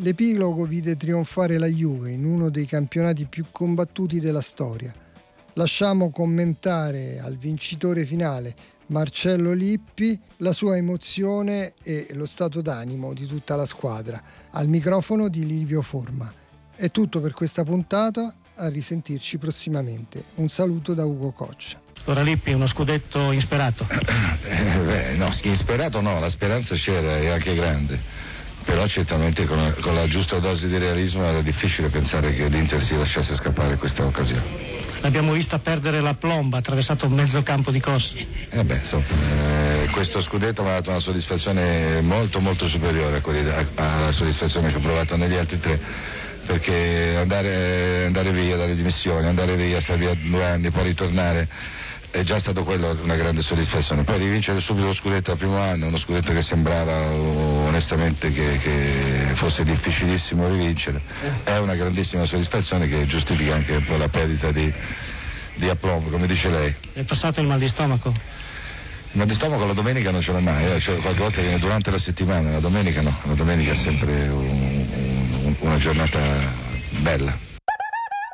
L'epilogo vide trionfare la Juve in uno dei campionati più combattuti della storia. Lasciamo commentare al vincitore finale, Marcello Lippi, la sua emozione e lo stato d'animo di tutta la squadra. Al microfono di Livio Forma. È tutto per questa puntata, a risentirci prossimamente. Un saluto da Ugo Coccia. Allora Lippi, uno scudetto insperato? No, insperato no, la speranza c'era e anche grande. Però certamente con la giusta dose di realismo era difficile pensare che l'Inter si lasciasse scappare questa occasione. L'abbiamo vista perdere la plomba, ha attraversato mezzo campo di corsa. Questo scudetto mi ha dato una soddisfazione molto molto superiore alla soddisfazione che ho provato negli altri tre, perché andare via dalle dimissioni, andare via, stare via 2 anni, poi ritornare, è già stato quello una grande soddisfazione. Poi rivincere subito lo scudetto al primo anno, uno scudetto che sembrava onestamente che fosse difficilissimo rivincere, è una grandissima soddisfazione che giustifica anche un po' la perdita di aplomb, come dice lei. È passato il mal di stomaco? Il mal di stomaco la domenica non ce l'ho mai, cioè, qualche volta viene durante la settimana, la domenica no, la domenica è sempre una giornata bella.